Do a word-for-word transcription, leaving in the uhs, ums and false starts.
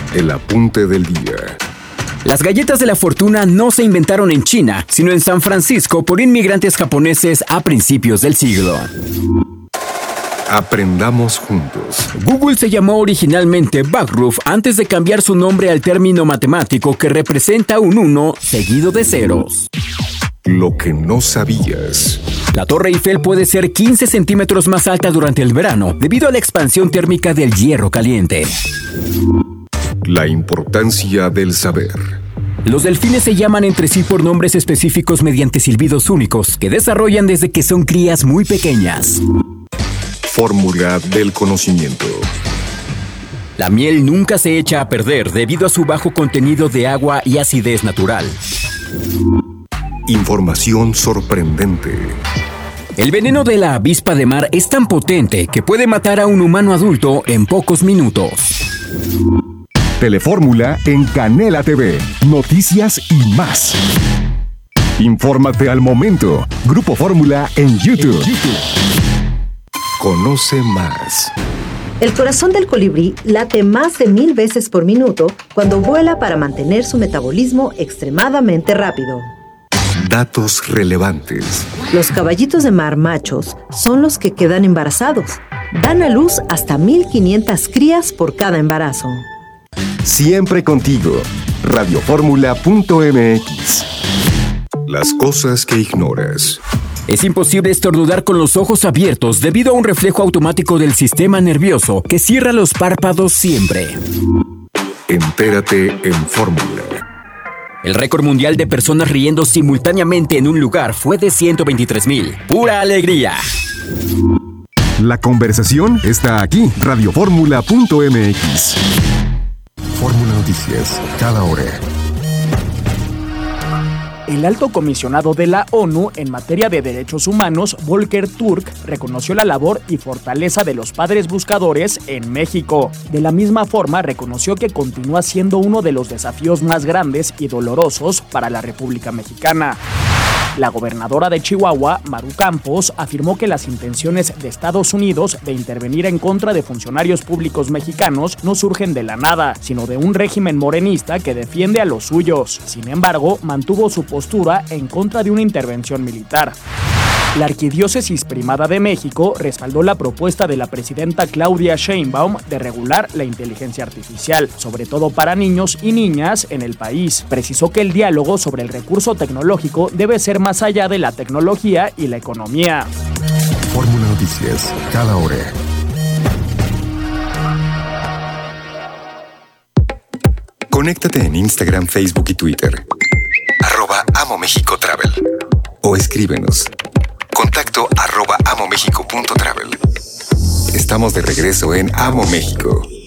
El apunte del día. Las galletas de la fortuna no se inventaron en China, sino en San Francisco por inmigrantes japoneses a principios del siglo. Aprendamos juntos. Google se llamó originalmente Backroof antes de cambiar su nombre al término matemático que representa un uno seguido de ceros. Lo que no sabías. La Torre Eiffel puede ser quince centímetros más alta durante el verano debido a la expansión térmica del hierro caliente. La importancia del saber. Los delfines se llaman entre sí por nombres específicos mediante silbidos únicos que desarrollan desde que son crías muy pequeñas. Fórmula del conocimiento. La miel nunca se echa a perder debido a su bajo contenido de agua y acidez natural. Información sorprendente. El veneno de la avispa de mar es tan potente que puede matar a un humano adulto en pocos minutos. Telefórmula en Canela T V. Noticias y más. Infórmate al momento. Grupo Fórmula en YouTube. Conoce más. El corazón del colibrí late más de mil veces por minuto cuando vuela para mantener su metabolismo extremadamente rápido. Datos relevantes. Los caballitos de mar machos son los que quedan embarazados. Dan a luz hasta mil quinientas crías por cada embarazo. Siempre contigo. Radioformula punto m x. Las cosas que ignoras. Es imposible estornudar con los ojos abiertos debido a un reflejo automático del sistema nervioso que cierra los párpados siempre. Entérate en Fórmula. El récord mundial de personas riendo simultáneamente en un lugar fue de ciento veintitrés mil. ¡Pura alegría! La conversación está aquí. Radioformula punto m x. Fórmula Noticias, cada hora. El alto comisionado de la ONU en materia de derechos humanos, Volker Turk, reconoció la labor y fortaleza de los padres buscadores en México. De la misma forma, reconoció que continúa siendo uno de los desafíos más grandes y dolorosos para la República Mexicana. La gobernadora de Chihuahua, Maru Campos, afirmó que las intenciones de Estados Unidos de intervenir en contra de funcionarios públicos mexicanos no surgen de la nada, sino de un régimen morenista que defiende a los suyos. Sin embargo, mantuvo su postura en contra de una intervención militar. La Arquidiócesis Primada de México respaldó la propuesta de la presidenta Claudia Sheinbaum de regular la inteligencia artificial, sobre todo para niños y niñas en el país. Precisó que el diálogo sobre el recurso tecnológico debe ser más allá de la tecnología y la economía. Fórmula Noticias, cada hora. Conéctate en Instagram, Facebook y Twitter. Arroba Amo México Travel. O escríbenos. Contacto arroba amomexico punto travel. Estamos de regreso en Amo México.